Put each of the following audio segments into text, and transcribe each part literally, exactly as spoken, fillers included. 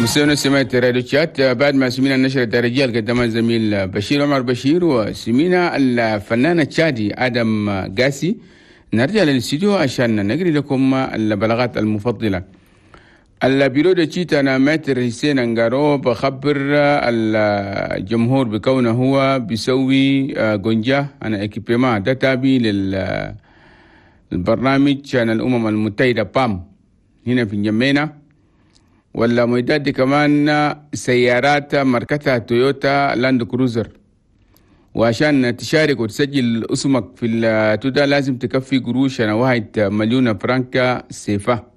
مستمعينا سمعت راديو تشات. بعد ما سمينا النشرة الدارجية اللي قدمها الزميل بشير عمر بشير وسمينا الفنان التشادي آدم قاسي، نرجع للاستديو عشان نقري لكم البلاغات المفضلة. البيرو دي تشيتا أنا ماتر حسين أنقارو بخبر الجمهور بكونه هو بيسوي جونجا أنا إكيبيما ده تابي للبرنامج عن الأمم المتحدة بام هنا في جمينا، ولا ميداد دي كمان سيارات ماركتها تويوتا لاند كروزر، وعشان تشارك وتسجل اسمك في التودا لازم تكفي قروش أنا واحد مليون فرنكا سيفا.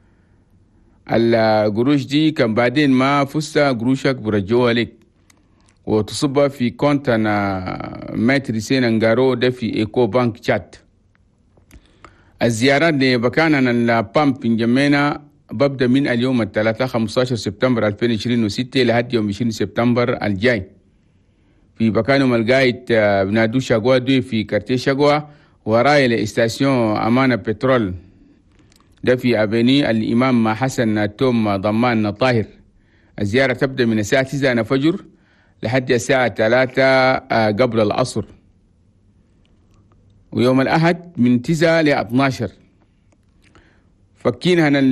القروش دي كان بعدين ما فزت قروشك برجوها لك وتصبها في كونت أنا ماتري سين انقارو ده في ايكو بانك تشات. الزيارات دي بكان البامب في جمينا ببدأ من اليوم الثلاثاء خمسة عشر سبتمبر ألفين وعشرين وستة لحد يوم عشرين سبتمبر الجاي في مكانهم القايد بنادو شاقوا دوي في كارتيه شاقوا وراي لاستاسيون أمانة بترول ده في أبني الإمام حسن توم ضمان طاهر. الزيارة تبدأ من الساعة تسعة فجر لحد الساعة ثلاثة قبل العصر، ويوم الأحد من تسعة ل اثنا عشر. فكين هنا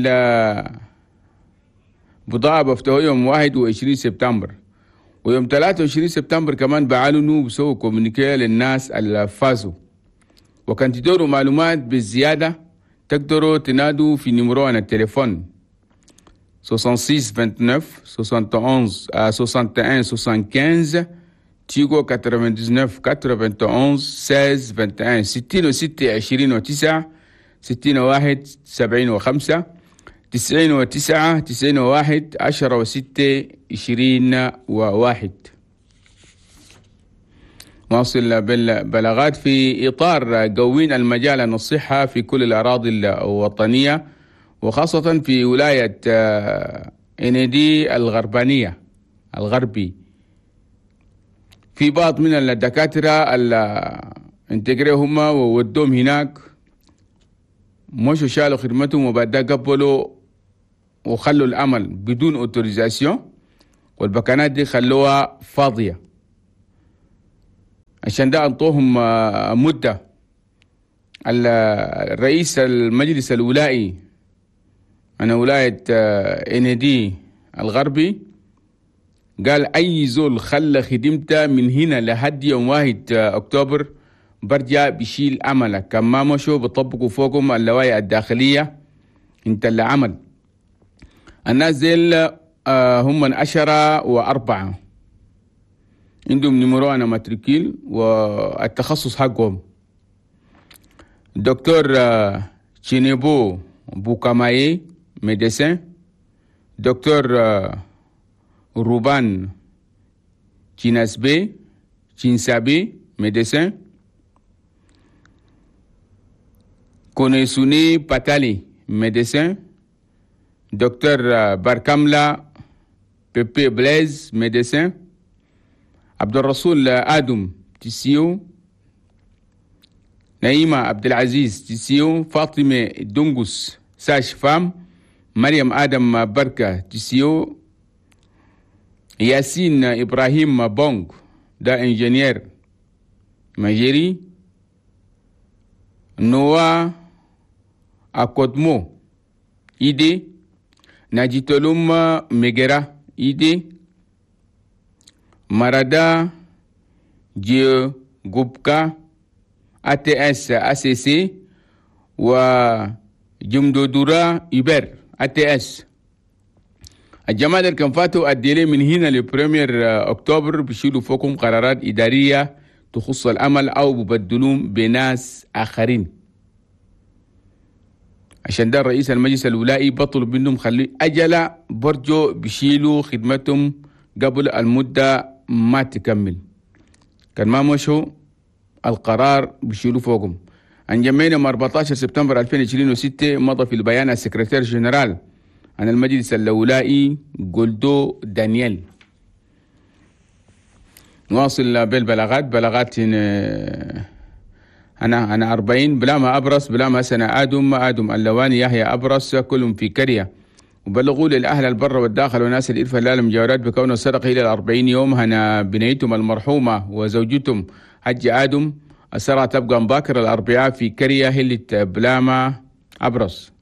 البضاعة بفتحوا يوم واحد وعشرين سبتمبر، ويوم ثلاثة وعشرين سبتمبر كمان بعلنوا بسووا كومونيكيه للناس اللي فازوا. وكان تدوروا معلومات بالزيادة تقدروا تنادوا في نمرون التليفون ستة ستة تسعة تسعة واحد واحد ستة واحد تيجو تسعة وتسعين واحد واحد ستة واحد ستة واحد ستة عشرين وتسعة ستين وواحد سبعين وخمسة تسعين وتسعة تسعين وواحد عشرة وستة عشرين وواحد. واصل بالبلاغات في إطار قوين المجال عن الصحة في كل الأراضي الوطنية وخاصة في ولاية إنيدي الغربانية الغربي. في بعض من الدكاترة اللي انتقريهم وودوهم هناك مشوا شالوا خدمتهم وبعد قبلوا وخلوا العمل بدون اوتوريزاسيون، والبكانات دي خلوها فاضية عشان ده انطوهم مدة. الرئيس المجلس الولائي أنا ولاية إندي الغربي قال أي زول خلى خدمته من هنا لحد يوم واحد أكتوبر برجع بشيل عمله. كان ما مشوا بطبقوا فوقهم اللوائح الداخلية انت اللي عمل. الناس ديل آه هم من عشرة وأربعة عندهم نمروانا ماتريكيل والتخصص حقهم دكتور آه تشينيبو بوكاماي ميديسين، دكتور آه روبان تشيناسبي تشينسابي ميديسين، Konesuni Patali, médecin, docteur Barkamla Pepe Blaise, médecin, Abdelrasoul Adoum, Tissio, Naïma Abdelaziz, Tissio, Fatime Dungus, sage-femme, Mariam Adam Barka, Tissio, Yassine Ibrahim Bong, da ingénieur, Magéri, Noah Akodmo, Ide, Najitolum Megera, Ide, Marada, Dieu, Gupka, A T S, A C C, wa Jumdodura, Uber, A T S. الجماعة اللي كان فاتوا الديلي من هنا لبريمير أكتوبر بيشيلوا فوقهم قرارات إدارية تخص العمل أو ببدلون بناس آخرين. عشان ده رئيس المجلس الولائي بطلب منهم خلي أجل برجو بيشيلوا خدمتهم قبل المدة ما تكمل. كان ما مشوا القرار بيشيلوا فوقهم. عن جمعنا أربعة عشر سبتمبر ألفين وعشرين وستة مضى في البيان السكرتير جنرال عن المجلس الولائي جولدو دانييل. نواصل بالبلاغات. بلاغات أنا أنا أربعين بلا ما أبرص بلا ما سنة آدم آدم اللواني يحيى أبرص كلهم في كرية وبلغوا للأهل البر والداخل وناس الإرث هلال المجاورات بكون الصدقة إلى الأربعين يوم هنا بنيتم المرحومة وزوجتم حج آدم. السرعة تبقى مباكر الأربعاء في كرية هلة بلاما أبرص.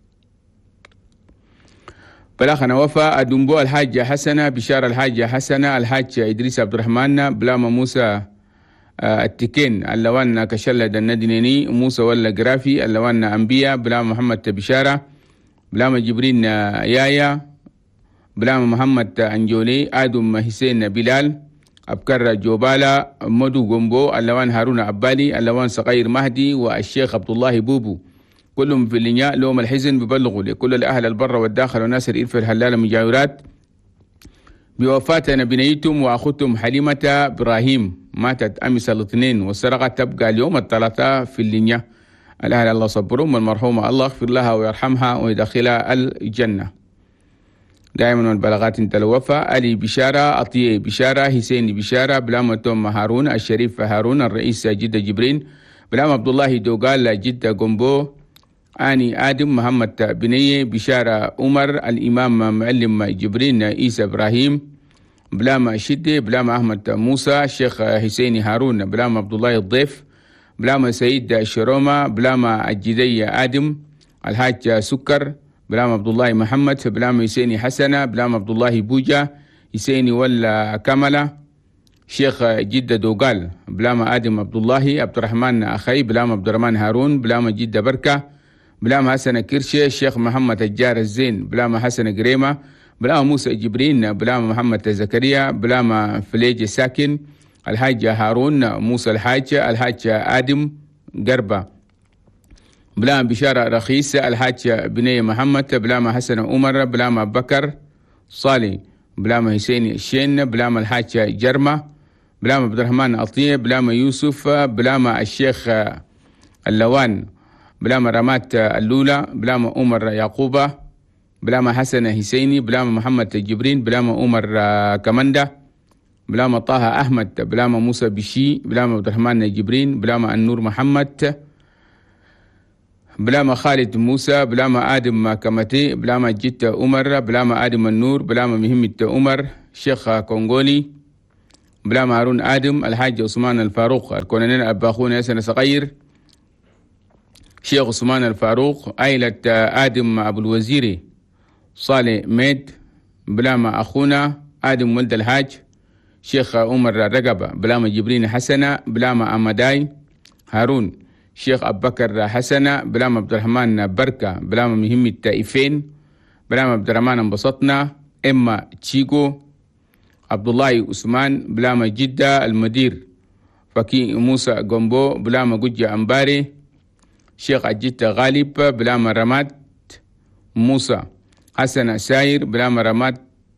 بلاخنا وفاء الدنبو الحاجة حسنة بشار الحاجة حسنة الحاج إدريس عبد الرحمن بلاما موسى التكين اللوان كشلة الندنيني موسى ولا جرافي اللوان أنبياء بلاما محمد بشارة بلاما جبرين يايا بلاما محمد أنجولي آدم حسين بلال أبكر جوبالا مدو جنبو اللوان هارون عبالي اللوان صغير مهدي والشيخ عبد الله بوبو كلهم في اللينياء لهم الحزن ببلغوا لكل الأهل البر والداخل والناس الإرث الهلال المجاورات بوفاة نبينيتم وأخوتم حليمة إبراهيم ماتت أمس الاثنين والسرقة تبقى اليوم الثلاثاء في اللينياء. الأهل الله صبرهم والمرحومة الله يغفر لها ويرحمها ويدخلها الجنة. دائما والبلاغات انت الوفاء علي بشارة أطيه بشارة حسين بشارة بلام توم هارون الشريف هارون الرئيس جدة جبرين بلام عبد الله دوغال جدة قنبو آني آدم محمد بنية بشارة عمر الإمام معلم جبرين عيسى إبراهيم بلام شدة بلام أحمد موسى الشيخ حسين هارون بلام عبد الله الضيف بلام سيد شرومة بلام الجدي آدم الحاج سكر بلام عبد الله محمد بلام حسيني حسنة بلام عبد الله بوجا حسيني ولا كملة شيخ جدة دوغال بلام آدم عبد الله عبد الرحمن أخي بلام عبد الرحمن هارون بلام جدة بركة بلام حسن كرشة الشيخ محمد الجار الزين بلام حسن قريمة بلام موسى جبرين بلام محمد زكريا بلام فليج ساكن الحاج هارون موسى الحاج الحاج آدم قربة بلام بشارة رخيص الحاج بني محمد بلام حسن عمر بلام بكر صالي بلام حسين الشين بلام الحاج جرمة بلام عبد الرحمن أطية بلام يوسف بلام الشيخ اللوان بلام رمات اللولة بلام عمر يعقوبة بلام حسن حسيني بلام محمد جبرين بلام عمر كمندة بلام طه أحمد بلام موسى بشي بلام عبد الرحمن جبرين بلام النور محمد بلام خالد موسى بلام آدم كمتي بلام جت عمر بلام آدم النور بلام مهمة عمر شيخ كونغولي بلام هارون آدم الحاج عثمان الفاروق الكونين أباخون يسن صغير شيخ عثمان الفاروق عائلة آدم أبو الوزيري صالح ميد بلام أخونا آدم ولد الحاج شيخ عمر رقبة بلام جبرين حسنة بلام أمداي هارون شيخ أبو بكر حسنة بلام عبد الرحمن بركة بلام مهم التائفين بلام عبد الرحمن انبسطنا إما تشيكو عبد الله عثمان بلام جدة المدير فكي موسى قنبو بلام قجة أمباري شيخ أجيت غالب بلام رمات موسى حسن ساير بلام رمات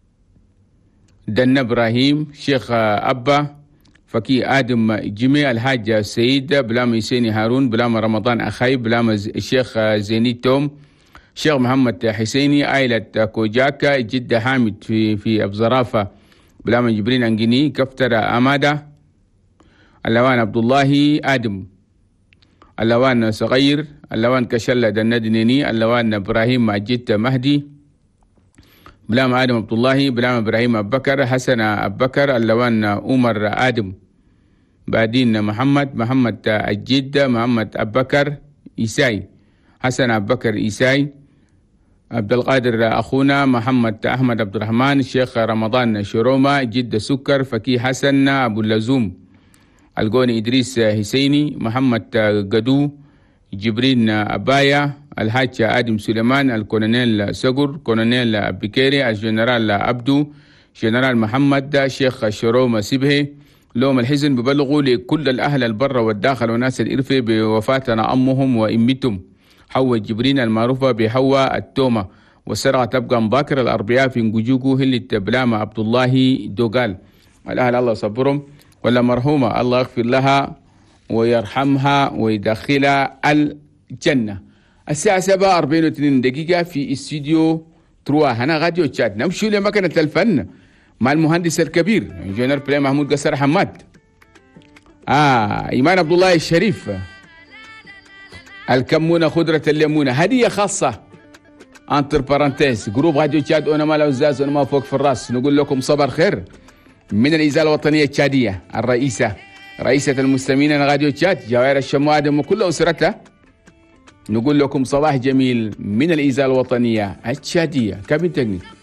دن إبراهيم شيخ أبا فكي آدم جميع الحاج سيد بلام يسيني هارون بلام رمضان أخي بلام الشيخ زيني توم شيخ محمد حسيني عائلة كوجاكا جدة حامد في في أبو زرافة بلام جبرين أنجني كفتر أمادة اللوان عبد الله آدم اللوان صغير اللوان كشلة دندنيني اللوان إبراهيم مجد مهدي بلام آدم عبد الله بلام إبراهيم أبو بكر حسن أبو بكر اللوان عمر آدم بعدين محمد محمد الجد محمد أبو بكر إيساي حسن أبو بكر إيساي عبد القادر أخونا محمد أحمد عبد الرحمن الشيخ رمضان شرومة جد سكر فكي حسن أبو اللزوم القوني إدريس حسيني محمد قدو جبرين أبايا الحاج آدم سليمان الكولونيل سقر كولونيل بكيري الجنرال عبدو جنرال محمد شيخ شرومة سبهي لهم الحزن ببلغوا لكل الأهل البر والداخل وناس الإرث بوفاتنا أمهم وإمتهم حواء جبرين المعروفة بحواء التومة والسرعة تبقى مباكر الأربعاء في نجوجو هلة بلام عبد الله دوغال. الأهل الله صبرهم ولا مرحومة الله يغفر لها ويرحمها ويدخلها الجنة. الساعة سبعة أربعين واثنين دقيقة في استوديو تروا هنا غاديو تشات نمشي لمكنة الفن مع المهندس الكبير انجينير بلاي محمود قصر حماد آه إيمان عبد الله الشريف الكمونة خضرة الليمونة هدية خاصة انتر بارانتيز جروب راديو تشاد وانا ما العزاز وانا ما فوق في الراس، نقول لكم صباح الخير من الإذاعة الوطنية التشادية، الرئيسة رئيسة المستمعين راديو تشاد جواهر الشموادم وكل أسرتها، نقول لكم صباح جميل من الإذاعة الوطنية التشادية. كابين تكنيك.